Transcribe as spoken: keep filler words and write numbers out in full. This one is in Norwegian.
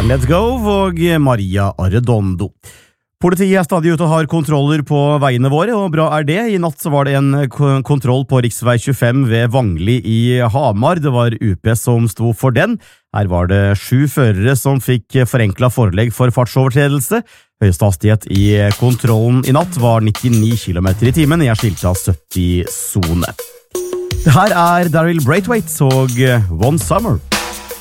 Let's Go og Maria Arredondo. Politiet er stadig ute og har kontroller på veiene våre, og bra er det. I natt så var det en kontroll på riksvei tjuefem ved Vangli i Hamar. Det var U P som sto for den. Her var det sju førere som fikk forenklet forelegg for fartsovertredelse. Høyeste hastighet i kontrollen i natt var nittini kilometer i timen. Jeg skilte av sytti-sone. Det her er Daryl Braithwaite og One Summer.